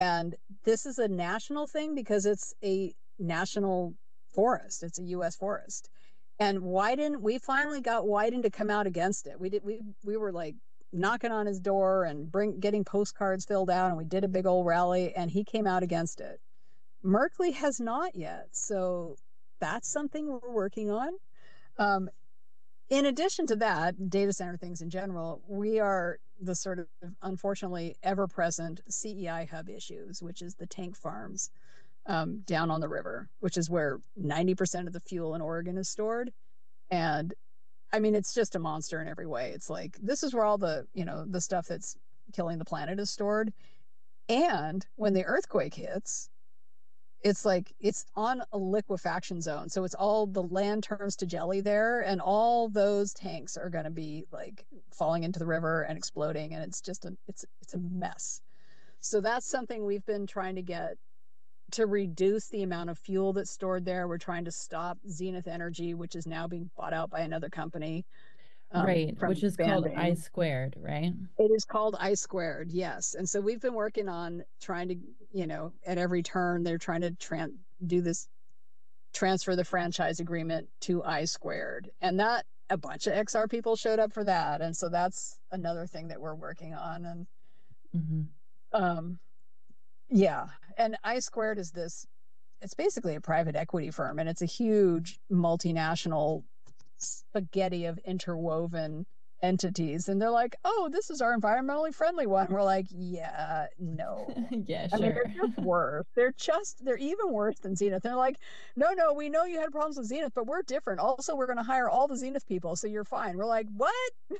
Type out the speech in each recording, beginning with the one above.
And this is a national thing because it's a national forest. It's a US forest. And Wyden, we finally got Wyden to come out against it. We were like knocking on his door and getting postcards filled out, and we did a big old rally, and he came out against it. Merkley has not yet. So that's something we're working on. Um, in addition to that, data center things in general, we are the sort of unfortunately ever present CEI hub issues, which is the tank farms down on the river, which is where 90% of the fuel in Oregon is stored. And I mean, it's just a monster in every way. It's like, this is where all the, the stuff that's killing the planet is stored. And when the earthquake hits, it's like it's on a liquefaction zone. So it's all the land turns to jelly there, and all those tanks are going to be like falling into the river and exploding. And it's just it's a mess. So that's something we've been trying to get to reduce the amount of fuel that's stored there. We're trying to stop Zenith Energy, which is now being bought out by another company, Right, from which is called I expanding. squared, right? It is called I squared, yes. And so we've been working on trying to, at every turn, they're trying to do this transfer the franchise agreement to I squared. And that a bunch of XR people showed up for that. And so that's another thing that we're working on. And Hmm. um, yeah, and I squared is this, it's basically a private equity firm, and it's a huge multinational spaghetti of interwoven entities. And they're like, oh, this is our environmentally friendly one. We're like, yeah, no. Yeah, I mean, sure. they're just worse. They're even worse than Zenith. They're like, no, no, we know you had problems with Zenith, but we're different. Also, we're going to hire all the Zenith people, so you're fine. We're like, what?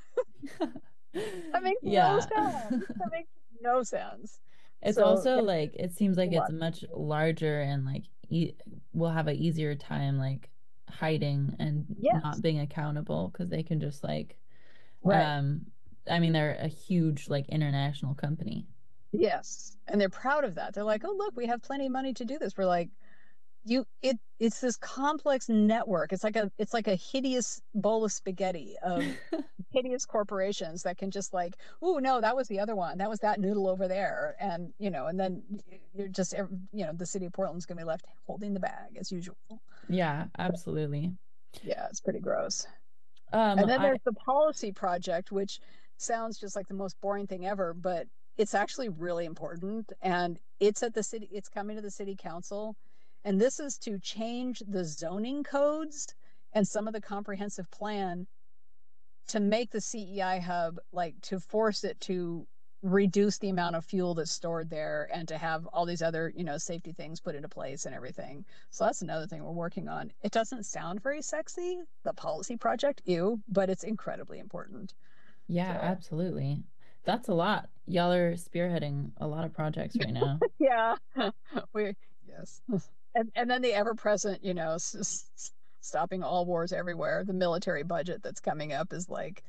That makes no Yeah. sense. That makes no sense. It's So, also yeah, like it seems like it's lots of much issues. larger and like we'll have an easier time like hiding and not Yes, being accountable because they can just like right. um I mean they're a huge like international company. Yes. And they're proud of that. They're like, oh, look, we have plenty of money to do this. We're like, it's this complex network. It's like a hideous bowl of spaghetti of hideous corporations that can just like, oh no, that was the other one. That was that noodle over there. And and then you're just the city of Portland's gonna be left holding the bag as usual. Yeah, absolutely. Yeah, it's pretty gross. And then I there's the policy project, which sounds just like the most boring thing ever, but it's actually really important. And it's coming to the city council. And this is to change the zoning codes and some of the comprehensive plan to make the CEI hub, like to force it to reduce the amount of fuel that's stored there and to have all these other, safety things put into place and everything. So that's another thing we're working on. It doesn't sound very sexy, the policy project, ew, but it's incredibly important. Yeah, So absolutely. That's a lot. Y'all are spearheading a lot of projects right now. yeah, we yes. And then the ever present, stopping all wars everywhere. The military budget that's coming up is like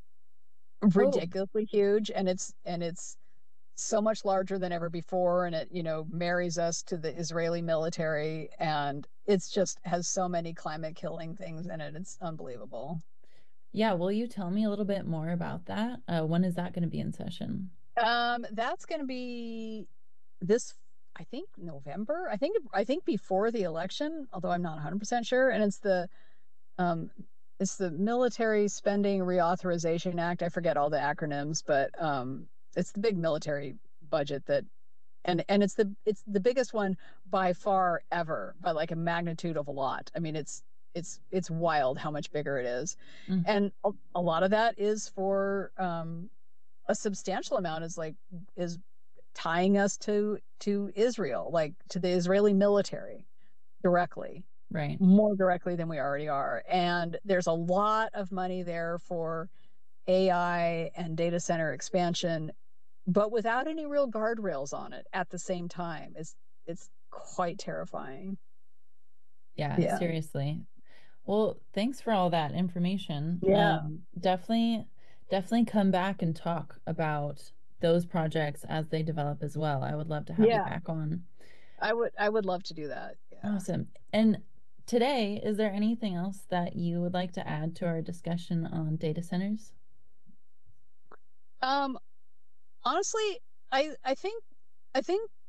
Oh, ridiculously huge, and it's so much larger than ever before, and it marries us to the Israeli military, and it's just has so many climate killing things in it. It's unbelievable. yeah. Will you tell me a little bit more about that? When is that going to be in session? That's going to be this, I think, November. I think before the election, although I'm not 100% sure. And um it's the Military Spending Reauthorization Act. I forget all the acronyms, but it's the big military budget that, and it's the biggest one by far ever, by like a magnitude of a lot. I mean, it's wild how much bigger it is. Mm, And a lot of that is for a substantial amount is tying us to Israel, like to the Israeli military directly, right. more directly than we already are. And there's a lot of money there for AI and data center expansion, but without any real guardrails on it at the same time. It's quite terrifying. Yeah, Yeah. seriously. Well, thanks for all that information. Yeah. Definitely come back and talk about those projects as they develop as well. I would love to have you Yeah. back on. I would love to do that. Yeah. Awesome. And today, is there anything else that you would like to add to our discussion on data centers? Um honestly, I think